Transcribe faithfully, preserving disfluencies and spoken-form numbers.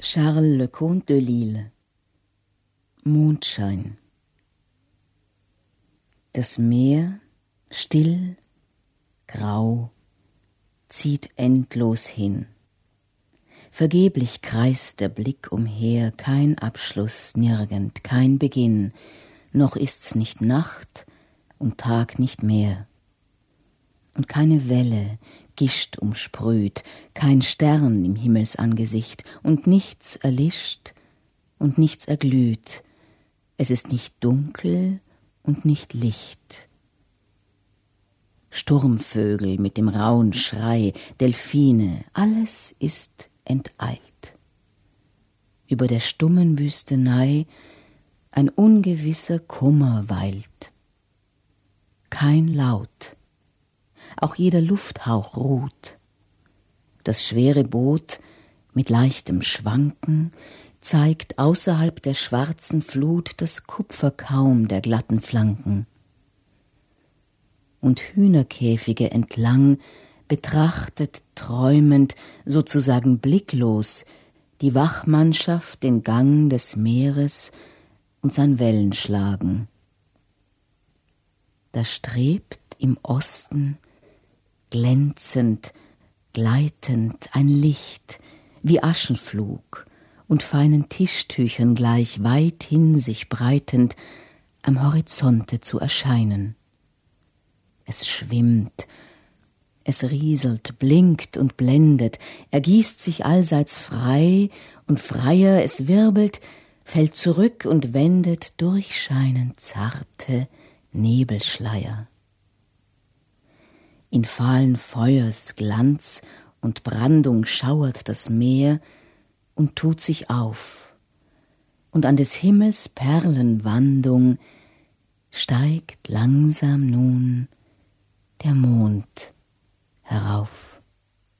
Charles Leconte de Lisle. Mondschein. Das Meer, still, grau, zieht endlos hin. Vergeblich kreist der Blick umher, kein Abschluss, nirgend, kein Beginn, noch ist's nicht Nacht und Tag nicht mehr. Und keine Welle gischt umsprüht, kein Stern im Himmelsangesicht, und nichts erlischt und nichts erglüht. Es ist nicht dunkel und nicht Licht. Sturmvögel mit dem rauen Schrei, Delphine, alles ist enteilt. Über der stummen Wüstenei ein ungewisser Kummer weilt. Kein Laut, auch jeder Lufthauch ruht. Das schwere Boot mit leichtem Schwanken zeigt außerhalb der schwarzen Flut das Kupferkaum der glatten Flanken. Und Hühnerkäfige entlang betrachtet träumend, sozusagen blicklos, die Wachmannschaft den Gang des Meeres und sein Wellenschlagen. Da strebt im Osten glänzend, gleitend ein Licht wie Aschenflug und feinen Tischtüchern gleich weithin sich breitend am Horizonte zu erscheinen. Es schwimmt, es rieselt, blinkt und blendet, ergießt sich allseits frei und freier, es wirbelt, fällt zurück und wendet durchscheinend zarte Nebelschleier. In fahlen Feuers Glanz und Brandung schauert das Meer und tut sich auf, und an des Himmels Perlenwandung steigt langsam nun der Mond